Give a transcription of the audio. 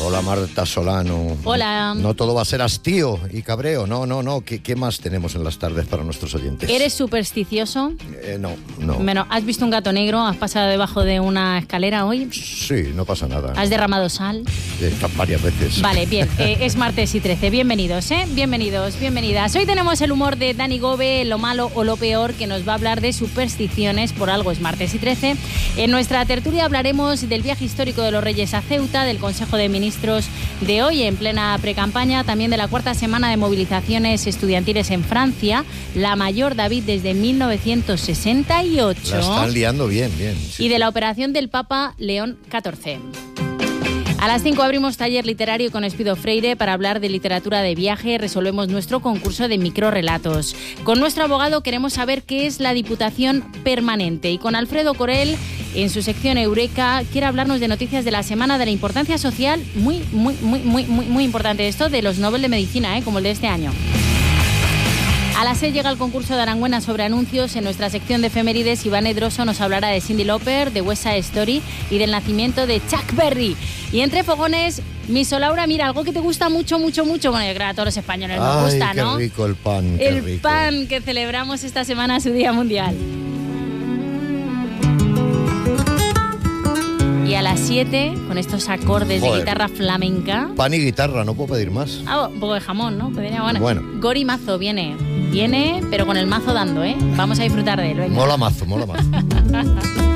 Hola Marta Solano. Hola. No todo va a ser hastío y cabreo, no. ¿Qué más tenemos en las tardes para nuestros oyentes? ¿Eres supersticioso? No. Bueno, ¿has visto un gato negro? ¿Has pasado debajo de una escalera hoy? Sí, no pasa nada. ¿Has derramado sal? Varias veces. Vale, bien. Es martes y 13. Bienvenidos, Bienvenidos, bienvenidas. Hoy tenemos el humor de Dani Gobe, lo malo o lo peor, que nos va a hablar de supersticiones. Por algo es martes y 13. En nuestra tertulia hablaremos del viaje histórico de los Reyes a Ceuta, del Consejo de Ministros de hoy en plena precampaña, también de la cuarta semana de movilizaciones estudiantiles en Francia, la mayor, David, desde 1968. La están liando bien. Sí. Y de la operación del Papa León XIV. A las 5 abrimos taller literario con Espido Freire para hablar de literatura de viaje. Resolvemos nuestro concurso de microrelatos. Con nuestro abogado queremos saber qué es la Diputación Permanente. Y con Alfredo Corel, en su sección Eureka, quiere hablarnos de noticias de la semana, de la importancia social, muy importante esto, de los Nobel de Medicina, como el de este año. A las 6 llega el concurso de Arangüena sobre anuncios. En nuestra sección de efemérides, Iván Edroso nos hablará de Cyndi Lauper, de West Side Story y del nacimiento de Chuck Berry. Y entre fogones, mi Solaura, mira, algo que te gusta mucho. Bueno, yo creo que a todos los españoles nos gusta, ¿no? Qué rico el pan. El pan que celebramos esta semana, su Día Mundial. Y a las 7, con estos acordes de guitarra flamenca. Pan y guitarra, no puedo pedir más. Un poco de jamón, ¿no? Bueno. Gori Mazo viene, pero con el mazo dando, ¿eh? Vamos a disfrutar de él, venga. Mola mazo.